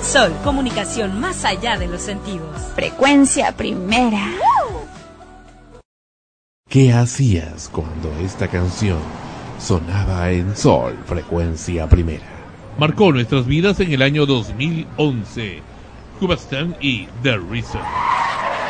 Sol, comunicación más allá de los sentidos. Frecuencia Primera. ¿Qué hacías cuando esta canción sonaba en Sol, Frecuencia Primera? Marcó nuestras vidas en el año 2011. Hubastan y The Reason.